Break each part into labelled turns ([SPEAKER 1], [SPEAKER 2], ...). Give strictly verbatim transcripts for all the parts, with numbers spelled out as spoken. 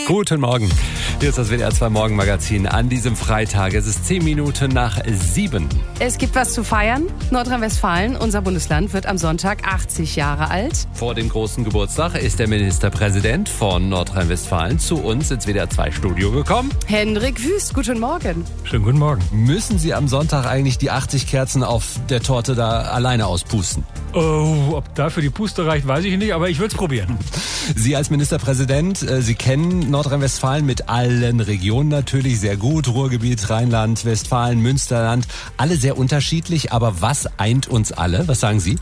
[SPEAKER 1] Guten Morgen. Hier ist das W D R zwei Morgenmagazin an diesem Freitag. Es ist zehn Minuten nach sieben.
[SPEAKER 2] Es gibt was zu feiern. Nordrhein-Westfalen, unser Bundesland, wird am Sonntag achtzig Jahre alt.
[SPEAKER 1] Vor dem großen Geburtstag ist der Ministerpräsident von Nordrhein-Westfalen zu uns ins W D R zwei Studio gekommen.
[SPEAKER 2] Hendrik Wüst, guten Morgen.
[SPEAKER 3] Schönen guten Morgen.
[SPEAKER 1] Müssen Sie am Sonntag eigentlich die achtzig Kerzen auf der Torte da alleine auspusten?
[SPEAKER 3] Oh, ob dafür die Puste reicht, weiß ich nicht, aber ich würde es probieren.
[SPEAKER 1] Sie als Ministerpräsident, Sie kennen Nordrhein-Westfalen mit allen Regionen natürlich sehr gut. Ruhrgebiet, Rheinland, Westfalen, Münsterland, alle sehr unterschiedlich. Aber was eint uns alle? Was sagen Sie?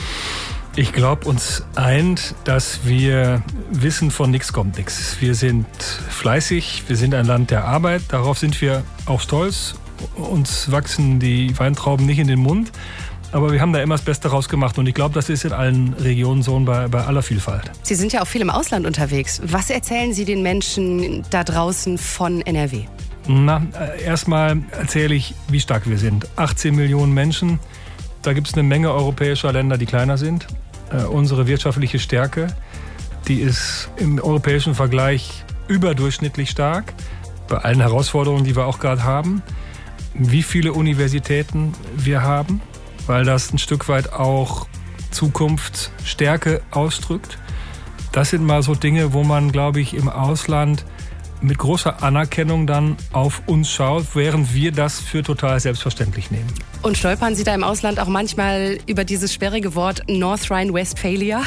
[SPEAKER 3] Ich glaube, uns eint, dass wir wissen, von nichts kommt nichts. Wir sind fleißig, wir sind ein Land der Arbeit, darauf sind wir auch stolz. Uns wachsen die Weintrauben nicht in den Mund. Aber wir haben da immer das Beste rausgemacht und ich glaube, das ist in allen Regionen so bei, bei aller Vielfalt.
[SPEAKER 2] Sie sind ja auch viel im Ausland unterwegs. Was erzählen Sie den Menschen da draußen von N R W?
[SPEAKER 3] Na, erstmal erzähle ich, wie stark wir sind. achtzehn Millionen Menschen, da gibt es eine Menge europäischer Länder, die kleiner sind. Äh, unsere wirtschaftliche Stärke, die ist im europäischen Vergleich überdurchschnittlich stark, bei allen Herausforderungen, die wir auch gerade haben. Wie viele Universitäten wir haben, weil das ein Stück weit auch Zukunftsstärke ausdrückt. Das sind mal so Dinge, wo man, glaube ich, im Ausland mit großer Anerkennung dann auf uns schaut, während wir das für total selbstverständlich nehmen.
[SPEAKER 2] Und stolpern Sie da im Ausland auch manchmal über dieses sperrige Wort North Rhine-Westphalia?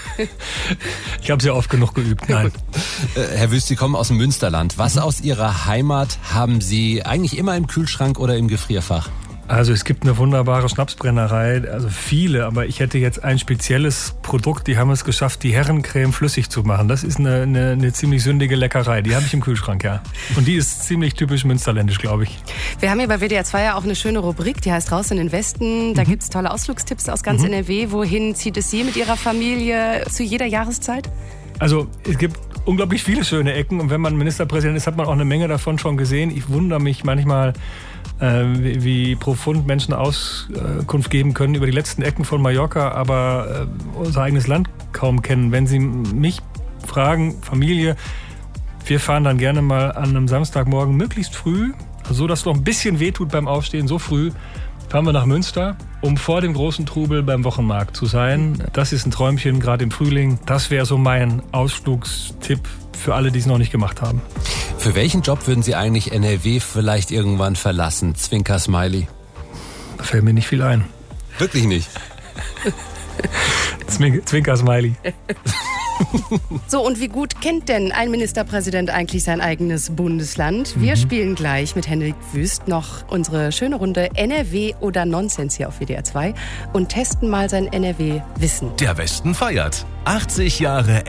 [SPEAKER 3] Ich habe es ja oft genug geübt, nein.
[SPEAKER 1] Äh, Herr Wüst, Sie kommen aus dem Münsterland. Was mhm. aus Ihrer Heimat haben Sie eigentlich immer im Kühlschrank oder im Gefrierfach?
[SPEAKER 3] Also es gibt eine wunderbare Schnapsbrennerei, also viele, aber ich hätte jetzt ein spezielles Produkt, die haben es geschafft, die Herrencreme flüssig zu machen. Das ist eine, eine, eine ziemlich sündige Leckerei, die habe ich im Kühlschrank, ja. Und die ist ziemlich typisch münsterländisch, glaube ich.
[SPEAKER 2] Wir haben hier bei W D R zwei ja auch eine schöne Rubrik, die heißt Raus in den Westen. Da mhm. gibt es tolle Ausflugstipps aus ganz mhm. N R W. Wohin zieht es Sie mit Ihrer Familie zu jeder Jahreszeit?
[SPEAKER 3] Also es gibt unglaublich viele schöne Ecken und wenn man Ministerpräsident ist, hat man auch eine Menge davon schon gesehen. Ich wundere mich manchmal, äh, wie, wie profund Menschen Auskunft geben können über die letzten Ecken von Mallorca, aber äh, unser eigenes Land kaum kennen. Wenn Sie mich fragen, Familie, wir fahren dann gerne mal an einem Samstagmorgen möglichst früh, so dass es noch ein bisschen wehtut beim Aufstehen, so früh, fahren wir nach Münster, um vor dem großen Trubel beim Wochenmarkt zu sein. Das ist ein Träumchen, gerade im Frühling. Das wäre so mein Ausflugstipp für alle, die es noch nicht gemacht haben.
[SPEAKER 1] Für welchen Job würden Sie eigentlich N R W vielleicht irgendwann verlassen? Zwinker-Smiley.
[SPEAKER 3] Da fällt mir nicht viel ein.
[SPEAKER 1] Wirklich nicht?
[SPEAKER 3] Zwinker-Smiley.
[SPEAKER 2] So, und wie gut kennt denn ein Ministerpräsident eigentlich sein eigenes Bundesland? Wir mhm. spielen gleich mit Hendrik Wüst noch unsere schöne Runde N R W oder Nonsens hier auf W D R zwei und testen mal sein N R W-Wissen.
[SPEAKER 4] Der Westen feiert achtzig Jahre